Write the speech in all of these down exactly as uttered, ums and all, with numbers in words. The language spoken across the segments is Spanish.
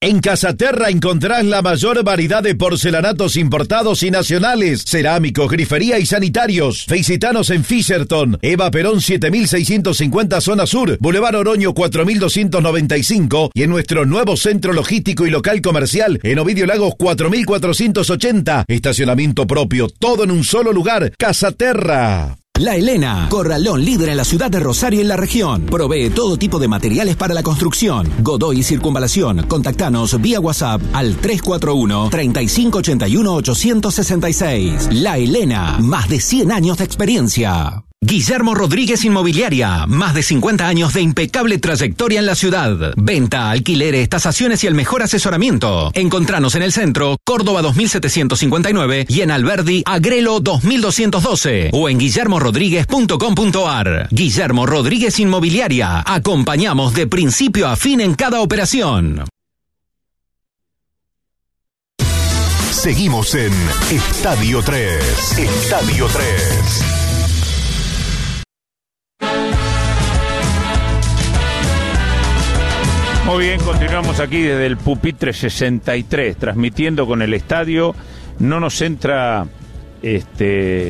En Casaterra encontrarás la mayor variedad de porcelanatos importados y nacionales, cerámicos, grifería y sanitarios. Visitanos en Fisherton, Eva Perón siete mil seiscientos cincuenta Zona Sur, Boulevard Oroño cuatro mil doscientos noventa y cinco y en nuestro nuevo centro logístico y local comercial en Ovidio Lagos cuatro mil cuatrocientos ochenta. Estacionamiento propio, todo en un solo lugar. Casaterra. La Elena, corralón líder en la ciudad de Rosario y en la región. Provee todo tipo de materiales para la construcción. Godoy y Circunvalación. Contactanos vía WhatsApp al tres cuatro uno, tres cinco ocho uno, ocho seis seis. La Elena, más de cien años de experiencia. Guillermo Rodríguez Inmobiliaria, más de cincuenta años de impecable trayectoria en la ciudad. Venta, alquileres, tasaciones y el mejor asesoramiento. Encontranos en el centro, Córdoba dos mil setecientos cincuenta y nueve y en Alberdi, Agrelo dos mil doscientos doce o en guillermo rodríguez punto com punto ar. Guillermo Rodríguez Inmobiliaria, acompañamos de principio a fin en cada operación. Seguimos en Estadio tres. Estadio tres. Muy bien, continuamos aquí desde el Pupitre sesenta y tres, transmitiendo con el estadio. No nos entra, este,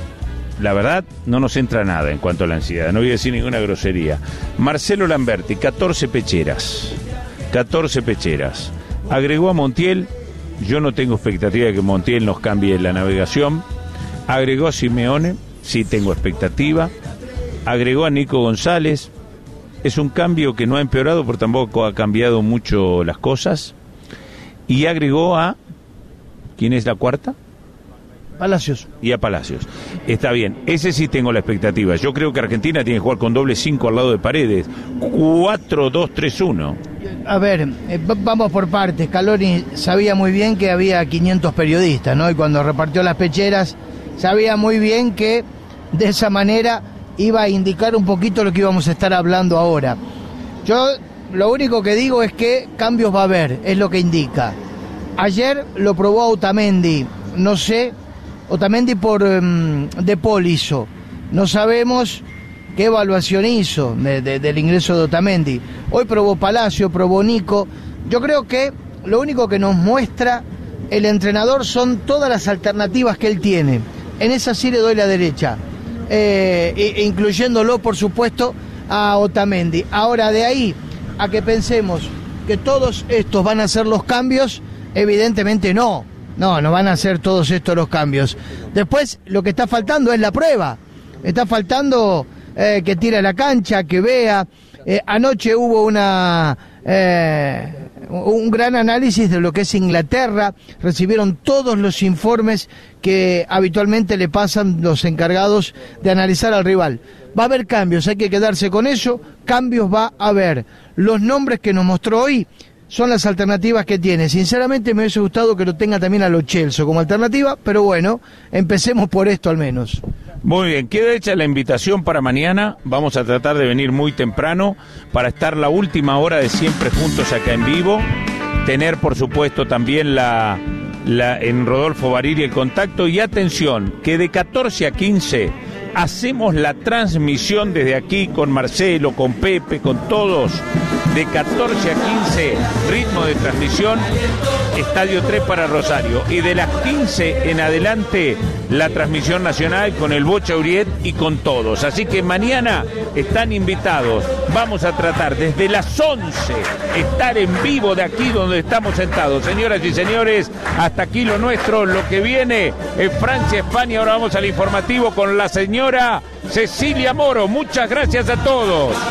la verdad, no nos entra nada en cuanto a la ansiedad, no voy a decir ninguna grosería. Marcelo Lamberti, catorce pecheras, catorce pecheras. Agregó a Montiel, yo no tengo expectativa de que Montiel nos cambie la navegación. Agregó a Simeone, sí tengo expectativa. Agregó a Nico González. Es un cambio que no ha empeorado, pero tampoco ha cambiado mucho las cosas. Y agregó a... ¿Quién es la cuarta? Palacios. Y a Palacios. Está bien, ese sí tengo la expectativa. Yo creo que Argentina tiene que jugar con doble cinco al lado de Paredes. cuatro dos tres uno. A ver, eh, vamos por partes. Scaloni sabía muy bien que había quinientos periodistas, ¿no? Y cuando repartió las pecheras, sabía muy bien que de esa manera iba a indicar un poquito lo que íbamos a estar hablando ahora. Yo lo único que digo es que cambios va a haber, es lo que indica. Ayer lo probó Otamendi, no sé, Otamendi por um, De Paul hizo, no sabemos qué evaluación hizo de, de, del ingreso de Otamendi. Hoy probó Palacio, probó Nico. Yo creo que lo único que nos muestra el entrenador son todas las alternativas que él tiene. En esa sí le doy la derecha. Eh, incluyéndolo, por supuesto, a Otamendi. Ahora, de ahí a que pensemos que todos estos van a ser los cambios, evidentemente no. No, no van a ser todos estos los cambios. Después, lo que está faltando es la prueba. Está faltando eh, que tire a la cancha, que vea. Eh, anoche hubo una... Eh, un gran análisis de lo que es Inglaterra, recibieron todos los informes que habitualmente le pasan los encargados de analizar al rival. Va a haber cambios, hay que quedarse con eso, cambios va a haber. Los nombres que nos mostró hoy son las alternativas que tiene. Sinceramente me hubiese gustado que lo tenga también a Lo Celso como alternativa, pero bueno, empecemos por esto al menos. Muy bien, queda hecha la invitación para mañana. Vamos a tratar de venir muy temprano para estar la última hora de siempre juntos acá en vivo. Tener, por supuesto, también la, la en Rodolfo Barili el contacto. Y atención, que de catorce a quince hacemos la transmisión desde aquí con Marcelo, con Pepe, con todos. De catorce a quince, ritmo de transmisión, Estadio tres para Rosario. Y de las quince en adelante, la transmisión nacional con el Bocha Uriet y con todos. Así que mañana están invitados. Vamos a tratar desde las once, estar en vivo de aquí donde estamos sentados. Señoras y señores, hasta aquí lo nuestro. Lo que viene es Francia, España. Ahora vamos al informativo con la señora Cecilia Moro. Muchas gracias a todos.